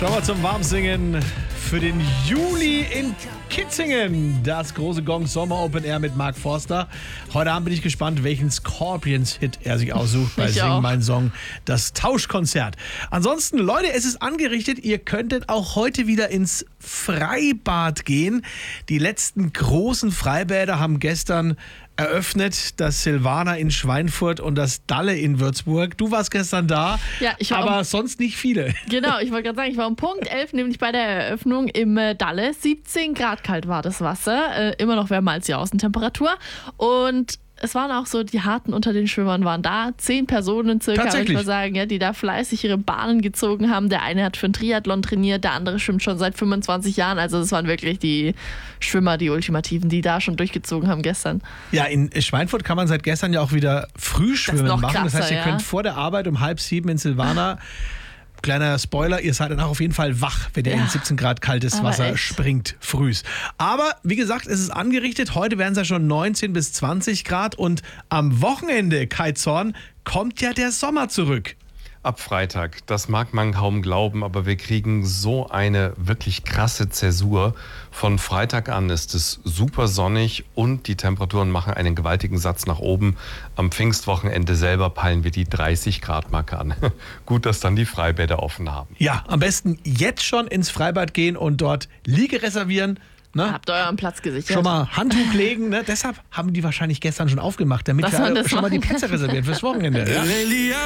Schauen wir zum Warmsingen für den Juli in Kitzingen. Das große Gong Sommer Open Air mit Mark Forster. Heute Abend bin ich gespannt, welchen Scorpions-Hit er sich aussucht bei Sing Mein Song, das Tauschkonzert. Ansonsten, Leute, es ist angerichtet. Ihr könntet auch heute wieder ins Freibad gehen. Die letzten großen Freibäder haben gestern eröffnet, das Silvana in Schweinfurt und das Dalle in Würzburg. Du warst gestern da, ja, aber sonst nicht viele. Genau, ich wollte gerade sagen, ich war um Punkt 11, nämlich bei der Eröffnung im Dalle. 17 Grad kalt war das Wasser, immer noch wärmer als die Außentemperatur. Und es waren auch so, die Harten unter den Schwimmern waren da. 10 Personen circa, würde ich mal sagen, ja, die da fleißig ihre Bahnen gezogen haben. Der eine hat für einen Triathlon trainiert, der andere schwimmt schon seit 25 Jahren. Also das waren wirklich die Schwimmer, die Ultimativen, die da schon durchgezogen haben gestern. Ja, in Schweinfurt kann man seit gestern ja auch wieder Frühschwimmen machen. Krasser, das heißt, ihr könnt vor der Arbeit um 6:30 in Silvana, kleiner Spoiler, ihr seid danach auf jeden Fall wach, wenn ihr in 17 Grad kaltes Wasser springt, frühs. Aber wie gesagt, es ist angerichtet. Heute werden es ja schon 19 bis 20 Grad und am Wochenende, Kai Zorn, kommt ja der Sommer zurück. Ab Freitag. Das mag man kaum glauben, aber wir kriegen so eine wirklich krasse Zäsur. Von Freitag an ist es super sonnig und die Temperaturen machen einen gewaltigen Satz nach oben. Am Pfingstwochenende selber peilen wir die 30-Grad-Marke an. Gut, dass dann die Freibäder offen haben. Ja, am besten jetzt schon ins Freibad gehen und dort Liege reservieren. Ne? Habt euren Platz gesichert. Schon mal Handtuch legen, ne? Deshalb haben die wahrscheinlich gestern schon aufgemacht, damit wir schon mal die Plätze reservieren fürs Wochenende. Ja?